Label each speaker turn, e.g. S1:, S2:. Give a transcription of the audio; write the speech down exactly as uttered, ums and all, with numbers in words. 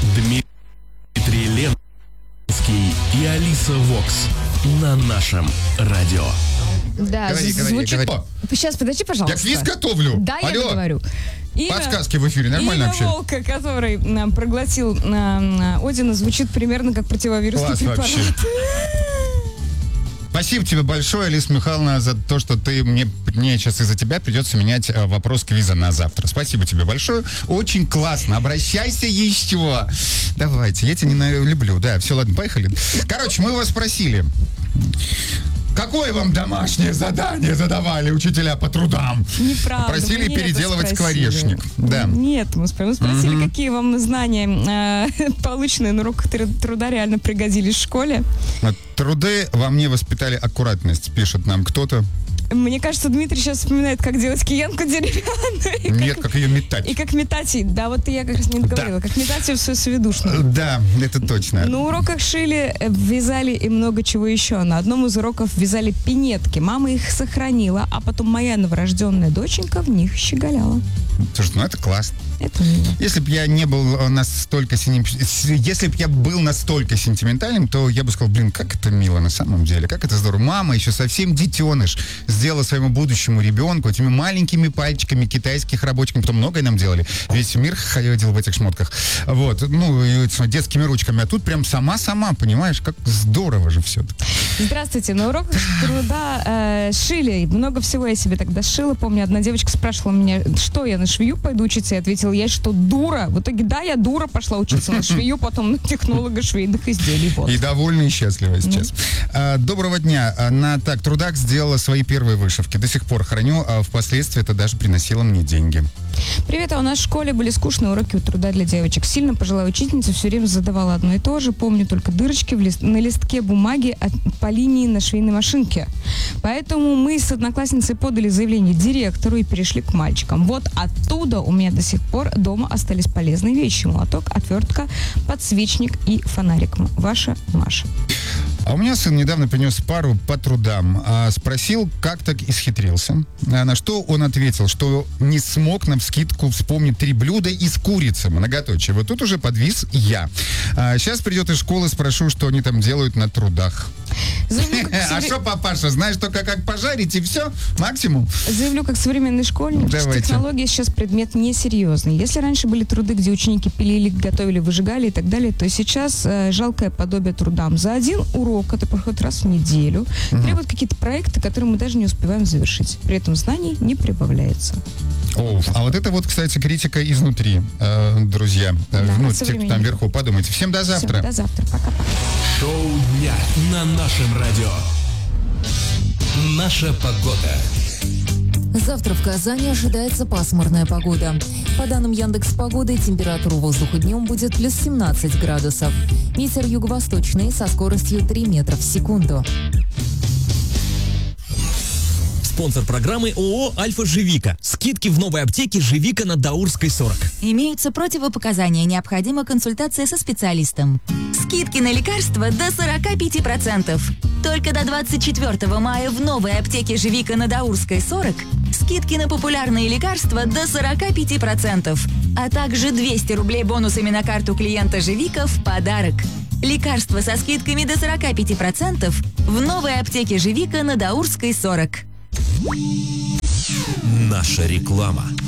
S1: Дмитрий Ленский и Алиса Вокс на нашем радио.
S2: Да,
S3: говори,
S2: звучит...
S3: говори, говори.
S2: Сейчас, подожди, пожалуйста.
S3: Я квиз готовлю.
S2: Да,
S3: Алло.
S2: я говорю. Имя,
S3: Подсказки в эфире, нормально
S2: имя
S3: вообще?
S2: волка, который а, проглотил а, Одина, звучит примерно как противовирусный
S3: Класс
S2: препарат.
S3: вообще. Спасибо тебе большое, Алиса Михайловна, за то, что ты мне, мне сейчас из-за тебя придется менять э, вопрос квиза на завтра. Спасибо тебе большое. Очень классно. Обращайся еще. Давайте. Я тебя не на- люблю. Да, все, ладно, поехали. Короче, мы вас спросили. Какое вам домашнее задание задавали учителя по трудам?
S2: Неправда.
S3: Просили
S2: мы не
S3: переделывать
S2: это спросили.
S3: скворечник. Да.
S2: Нет, мы спросили, мы спросили
S3: Мгм.
S2: какие вам знания, э, полученные на уроках тру- труда, реально пригодились в школе.
S3: Вот труды во мне воспитали аккуратность, пишет нам кто-то.
S2: Мне кажется, Дмитрий сейчас вспоминает, как делать киянку деревянную. и
S3: Нет, как ее метать.
S2: И как метать ее. Да, вот я как раз не договорила.
S3: Да.
S2: Как метать ее все сведушную.
S3: Да, это точно.
S2: На уроках шили, э, вязали и много чего еще. На одном из уроков вязали пинетки. Мама их сохранила, а потом моя новорожденная доченька в них щеголяла.
S3: Слушай, ну это классно.
S2: Это мило.
S3: Если бы я не был э, настолько сентим- если бы я был настолько сентиментальным, то я бы сказал, блин, как это мило на самом деле, как это здорово. Мама еще совсем детеныш сделала своему будущему ребенку этими маленькими пальчиками китайских рабочками, потом многое нам делали. Весь мир ходил в этих шмотках. Вот, ну, и с детскими ручками. А тут прям сама-сама, понимаешь, как здорово же все-таки.
S2: Здравствуйте. На уроках труда э, шили. Много всего я себе тогда шила. Помню, одна девочка спрашивала меня, что я на швею пойду учиться. Я ответила, я что, дура? В итоге, да, я дура, пошла учиться на швею, потом на технолога швейных изделий. Вот.
S3: И довольна, и счастлива сейчас. А, доброго дня. А, На так трудах сделала свои первые вышивки. До сих пор храню, а впоследствии это даже приносило мне деньги.
S2: Привет, а у нас в школе были скучные уроки у труда для девочек. Сильно пожилая учительница все время задавала одно и то же. Помню только дырочки в лист, на листке бумаги от, по линии на швейной машинке. Поэтому мы с одноклассницей подали заявление директору и перешли к мальчикам. Вот оттуда у меня до сих пор дома остались полезные вещи. Молоток, отвертка, подсвечник и фонарик. Ваша Маша.
S3: А у меня сын недавно принес пару по трудам. А, спросил, как так исхитрился. А, на что он ответил, что не смог навскидку вспомнить три блюда из курицы. Многоточие. Вот тут уже подвис я. А, сейчас придет из школы, спрошу, что они там делают на трудах.
S2: Заявлю, как
S3: А
S2: совре-
S3: что, папаша, знаешь только, как пожарить, и все? Максимум?
S2: Заявлю, как современный школьник, что
S3: Давайте.
S2: технология сейчас предмет несерьезный. Если раньше были труды, где ученики пилили, готовили, выжигали и так далее, то сейчас э, жалкое подобие трудам. За один урок, который проходит раз в неделю,
S3: Мгм.
S2: требуют какие-то проекты, которые мы даже не успеваем завершить. При этом знаний не прибавляется.
S3: О, а вот это вот, кстати, критика изнутри, э, друзья. Э,
S2: Да,
S3: ну,
S2: от
S3: те, кто там
S2: современников.
S3: вверху, подумайте. Всем до завтра.
S2: Всё, до завтра. Пока-пока.
S1: Шоу дня на нашем радио. Наша погода.
S4: Завтра в Казани ожидается пасмурная погода. По данным Яндекс.Погоды, температура воздуха днем будет плюс семнадцать градусов. Ветер юго-восточный со скоростью три метра в секунду.
S5: Спонсор программы ООО «Альфа Живика». Скидки в новой аптеке «Живика» на Даурской сорок.
S6: Имеются противопоказания, необходима консультация со специалистом. Скидки на лекарства до сорок пять процентов. Только до двадцать четвёртого мая в новой аптеке «Живика» на Даурской сорок скидки на популярные лекарства до сорок пять процентов, а также двести рублей бонусами на карту клиента «Живика» в подарок. Лекарства со скидками до сорок пять процентов в новой аптеке «Живика» на Даурской сорок.
S1: Наша реклама.